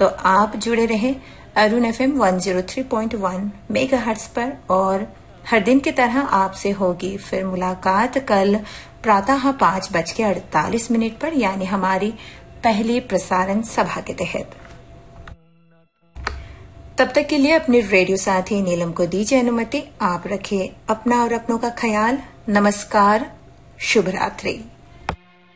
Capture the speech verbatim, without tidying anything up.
तो आप जुड़े रहे Arun F M one zero three point one megahertz पर और हर दिन की तरह आपसे होगी फिर मुलाकात कल प्रातः पांच बज के अड़तालीस मिनट पर, यानी हमारी पहली प्रसारण सभा के तहत। तब तक के लिए अपने रेडियो साथी नीलम को दीजिए अनुमति। आप रखिए अपना और अपनों का ख्याल। नमस्कार, शुभ रात्रि।